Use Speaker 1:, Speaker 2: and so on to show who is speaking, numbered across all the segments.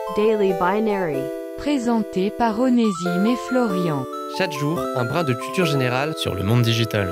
Speaker 1: Daily Binary.
Speaker 2: Présenté par Onésime et Florian.
Speaker 3: Chaque jour, un brin de culture générale
Speaker 4: sur le monde digital.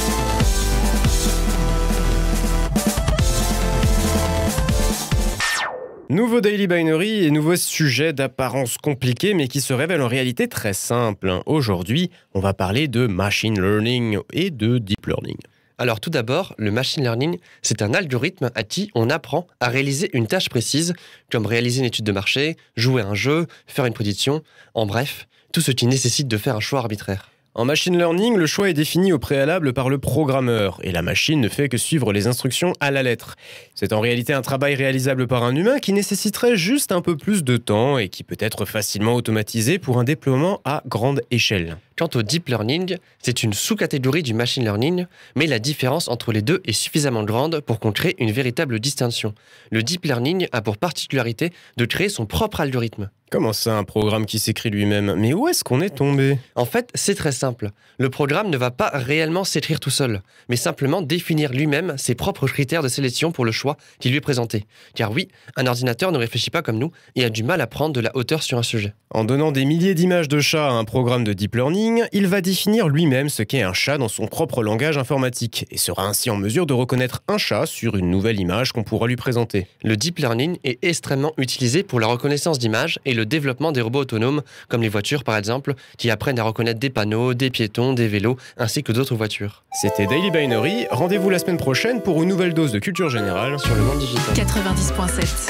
Speaker 4: Nouveau Daily Binary et nouveau sujet d'apparence compliquée mais qui se révèle en réalité très simple. Aujourd'hui, on va parler de machine learning et de deep learning.
Speaker 3: Alors tout d'abord, le machine learning, c'est un algorithme à qui on apprend à réaliser une tâche précise, comme réaliser une étude de marché, jouer à un jeu, faire une prédiction, en bref, tout ce qui nécessite de faire un choix arbitraire.
Speaker 4: En machine learning, le choix est défini au préalable par le programmeur, et la machine ne fait que suivre les instructions à la lettre. C'est en réalité un travail réalisable par un humain qui nécessiterait juste un peu plus de temps et qui peut être facilement automatisé pour un déploiement à grande échelle.
Speaker 3: Quant au deep learning, c'est une sous-catégorie du machine learning, mais la différence entre les deux est suffisamment grande pour qu'on crée une véritable distinction. Le deep learning a pour particularité de créer son propre algorithme.
Speaker 4: Comment ça, un programme qui s'écrit lui-même? Mais où est-ce qu'on est tombé?
Speaker 3: En fait, c'est très simple. Le programme ne va pas réellement s'écrire tout seul, mais simplement définir lui-même ses propres critères de sélection pour le choix qui lui est présenté. Car oui, un ordinateur ne réfléchit pas comme nous et a du mal à prendre de la hauteur sur un sujet.
Speaker 4: En donnant des milliers d'images de chats à un programme de deep learning, il va définir lui-même ce qu'est un chat dans son propre langage informatique et sera ainsi en mesure de reconnaître un chat sur une nouvelle image qu'on pourra lui présenter.
Speaker 3: Le deep learning est extrêmement utilisé pour la reconnaissance d'images et le développement des robots autonomes, comme les voitures par exemple, qui apprennent à reconnaître des panneaux, des piétons, des vélos, ainsi que d'autres voitures.
Speaker 4: C'était Daily Binary, rendez-vous la semaine prochaine pour une nouvelle dose de culture générale
Speaker 3: sur le monde digital.
Speaker 2: 90.7